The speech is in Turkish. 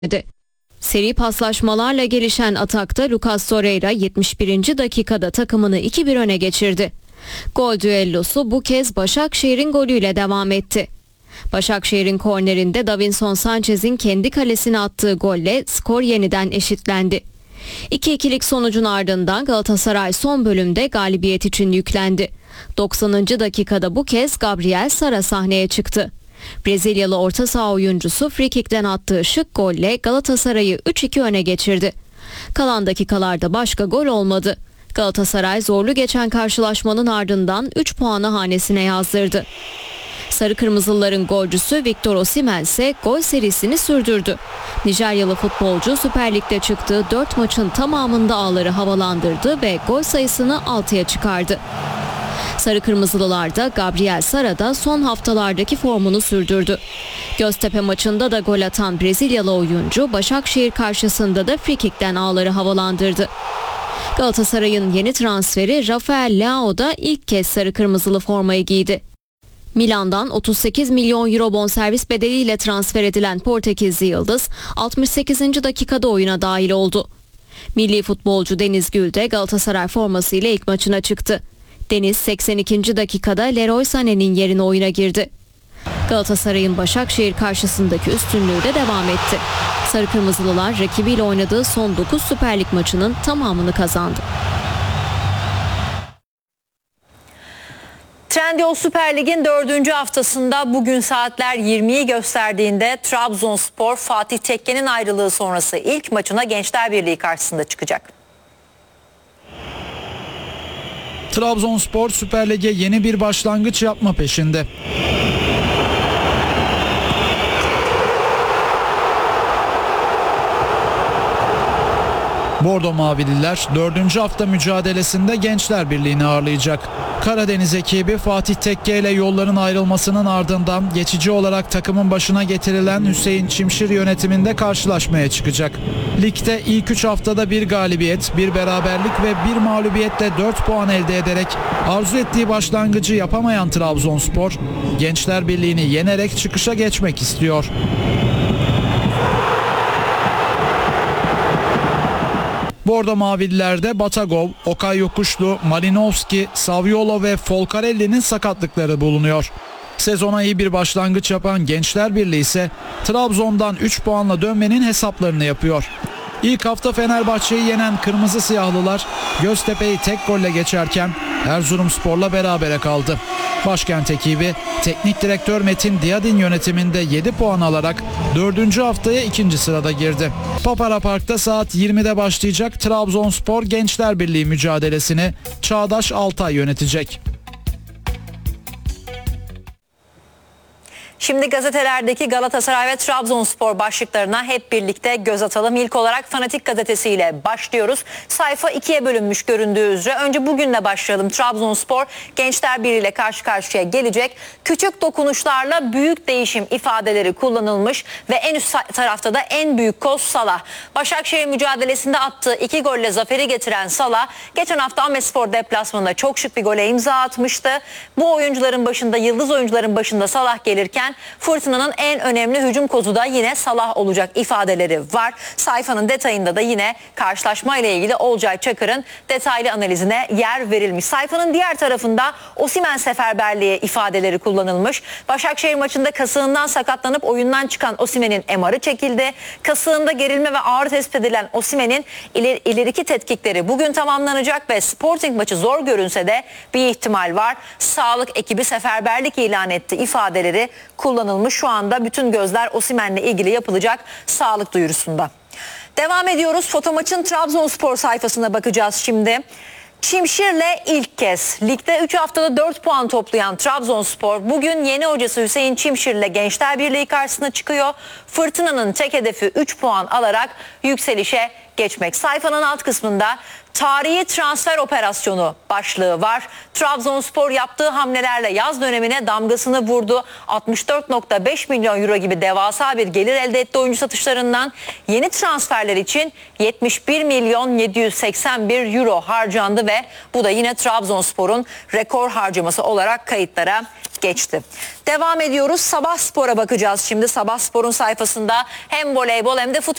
Seri paslaşmalarla gelişen atakta Lucas Torreira 71. dakikada takımını 2-1 öne geçirdi. Gol düellosu bu kez Başakşehir'in golüyle devam etti. Başakşehir'in kornerinde Davinson Sanchez'in kendi kalesine attığı golle skor yeniden eşitlendi. 2-2'lik sonucun ardından Galatasaray son bölümde galibiyet için yüklendi. 90. dakikada bu kez Gabriel Sara sahneye çıktı. Brezilyalı orta saha oyuncusu frikikten attığı şık golle Galatasaray'ı 3-2 öne geçirdi. Kalan dakikalarda başka gol olmadı. Galatasaray zorlu geçen karşılaşmanın ardından 3 puanı hanesine yazdırdı. Sarı Kırmızılıların golcüsü Victor Osimhen ise gol serisini sürdürdü. Nijeryalı futbolcu Süper Lig'de çıktığı 4 maçın tamamında ağları havalandırdı ve gol sayısını 6'ya çıkardı. Sarı Kırmızılılarda Gabriel Sara da son haftalardaki formunu sürdürdü. Göztepe maçında da gol atan Brezilyalı oyuncu Başakşehir karşısında da frikikten ağları havalandırdı. Galatasaray'ın yeni transferi Rafael Leao da ilk kez sarı kırmızılı formayı giydi. Milan'dan 38 milyon euro bonservis bedeliyle transfer edilen Portekizli yıldız 68. dakikada oyuna dahil oldu. Milli futbolcu Deniz Gül de Galatasaray formasıyla ilk maçına çıktı. Deniz 82. dakikada Leroy Sané'nin yerine oyuna girdi. Galatasaray'ın Başakşehir karşısındaki üstünlüğü de devam etti. Sarı Kırmızılılar rakibiyle oynadığı son 9 Süper Lig maçının tamamını kazandı. Trendyol Süper Lig'in 4. haftasında bugün saatler 20'yi gösterdiğinde Trabzonspor Fatih Tekke'nin ayrılığı sonrası ilk maçına Gençler Birliği karşısında çıkacak. Trabzonspor Süper Lig'e yeni bir başlangıç yapma peşinde. Bordo Mavililer 4. hafta mücadelesinde Gençler Birliği'ni ağırlayacak. Karadeniz ekibi Fatih Tekke ile yolların ayrılmasının ardından geçici olarak takımın başına getirilen Hüseyin Çimşir yönetiminde karşılaşmaya çıkacak. Ligde ilk 3 haftada bir galibiyet, bir beraberlik ve bir mağlubiyetle 4 puan elde ederek arzu ettiği başlangıcı yapamayan Trabzonspor, Gençler Birliği'ni yenerek çıkışa geçmek istiyor. Bordo Mavililerde Batagov, Okay Yokuşlu, Malinovski, Saviolo ve Folcarelli'nin sakatlıkları bulunuyor. Sezona iyi bir başlangıç yapan Gençler Birliği ise Trabzon'dan 3 puanla dönmenin hesaplarını yapıyor. İlk hafta Fenerbahçe'yi yenen Kırmızı Siyahlılar Göztepe'yi tek golle geçerken Erzurumspor'la berabere kaldı. Başkent ekibi teknik direktör Metin Diyadin yönetiminde 7 puan alarak 4. haftaya 2. sırada girdi. Papara Park'ta saat 20'de başlayacak Trabzonspor Gençler Birliği mücadelesini Çağdaş Altay yönetecek. Şimdi gazetelerdeki Galatasaray ve Trabzonspor başlıklarına hep birlikte göz atalım. İlk olarak Fanatik gazetesiyle başlıyoruz. Sayfa 2'ye bölünmüş göründüğü üzere. Önce bugünle başlayalım. Trabzonspor Gençler Birliği ile karşı karşıya gelecek. Küçük dokunuşlarla büyük değişim ifadeleri kullanılmış ve en üst tarafta da en büyük koz Salah. Başakşehir mücadelesinde attığı 2 golle zaferi getiren Salah geçen hafta Ahmetspor deplasmanında çok şık bir gole imza atmıştı. Bu oyuncuların başında, yıldız oyuncuların başında Salah gelirken Fırtına'nın en önemli hücum kozu da yine Salah olacak ifadeleri var. Sayfanın detayında da yine karşılaşma ile ilgili Olcay Çakır'ın detaylı analizine yer verilmiş. Sayfanın diğer tarafında Osimhen seferberliği ifadeleri kullanılmış. Başakşehir maçında kasığından sakatlanıp oyundan çıkan Osimhen'in MR'ı çekildi. Kasığında gerilme ve ağrı tespit edilen Osimhen'in ileriki tetkikleri bugün tamamlanacak ve Sporting maçı zor görünse de bir ihtimal var. Sağlık ekibi seferberlik ilan etti ifadeleri kullanılmış. Şu anda bütün gözler Osimhen'le ilgili yapılacak sağlık duyurusunda. Devam ediyoruz. Fotomaç'ın Trabzonspor sayfasına bakacağız şimdi. Çimşir'le ilk kez ligde 3 haftada 4 puan toplayan Trabzonspor bugün yeni hocası Hüseyin Çimşir'le Gençler Birliği karşısına çıkıyor. Fırtına'nın tek hedefi 3 puan alarak yükselişe geçmek. Sayfanın alt kısmında Tarihi transfer operasyonu başlığı var. Trabzonspor yaptığı hamlelerle yaz dönemine damgasını vurdu. 64,5 milyon euro gibi devasa bir gelir elde etti oyuncu satışlarından. Yeni transferler için 71 milyon 781 euro harcandı ve bu da yine Trabzonspor'un rekor harcaması olarak kayıtlara geçti. Devam ediyoruz. Sabah Spor'a bakacağız şimdi. Sabah Spor'un sayfasında hem voleybol hem de futbol